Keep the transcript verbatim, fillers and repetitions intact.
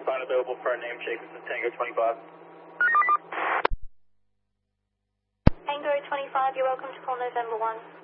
sign available for a name check. This is Tango twenty-five. Tango twenty-five, you're welcome to call November one.